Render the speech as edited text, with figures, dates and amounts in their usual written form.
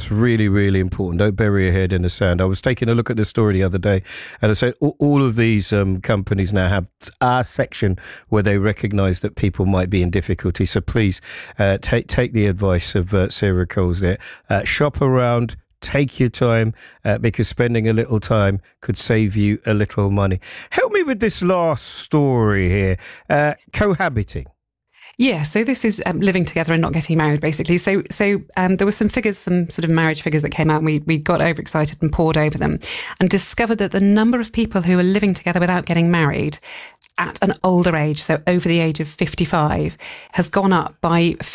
That's really, really important. Don't bury your head in the sand. I was taking a look at this story the other day, and I said all of these companies now have a section where they recognise that people might be in difficulty. So please take the advice of Sarah Coles there. Shop around. Take your time, because spending a little time could save you a little money. Help me with this last story here. Cohabiting. Yeah, so this is living together and not getting married, basically. So there were some figures, some sort of marriage figures that came out, and we got overexcited and pored over them and discovered that the number of people who are living together without getting married at an older age, so over the age of 55, has gone up by